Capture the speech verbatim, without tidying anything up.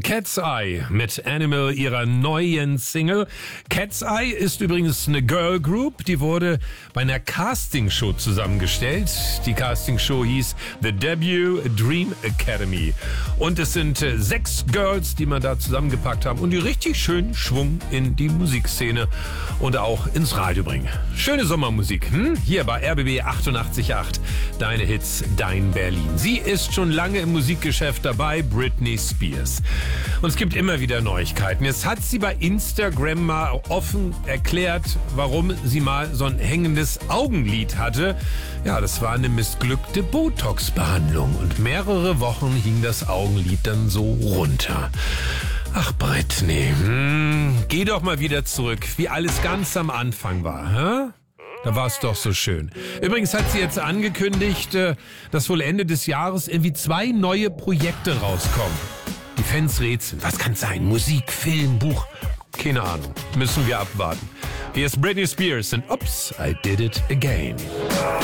Cat's Eye mit Animal, ihrer neuen Single. Cat's Eye ist übrigens eine Girl Group, die wurde bei einer Castingshow zusammengestellt. Die Castingshow hieß The Debut Dream Academy. Und es sind äh, sechs Girls, die man da zusammengepackt haben und die richtig schön Schwung in die Musikszene und auch ins Radio bringen. Schöne Sommermusik, hm? Hier bei R B B achtundachtzig Komma acht. Deine Hits, dein Berlin. Sie ist schon lange im Musikgeschäft dabei, Britney Spears. Und es gibt immer wieder Neuigkeiten. Jetzt hat sie bei Instagram mal offen erklärt, warum sie mal so ein hängendes Augenlid hatte. Ja, das war eine missglückte Botox-Behandlung. Und mehrere Wochen hing das Augenlid dann so runter. Ach, Britney, hm, geh doch mal wieder zurück, wie alles ganz am Anfang war, hä? Da war es doch so schön. Übrigens hat sie jetzt angekündigt, dass wohl Ende des Jahres irgendwie zwei neue Projekte rauskommen. Die Fans rätseln. Was kann sein? Musik, Film, Buch? Keine Ahnung. Müssen wir abwarten. Hier ist Britney Spears und Oops, I Did It Again.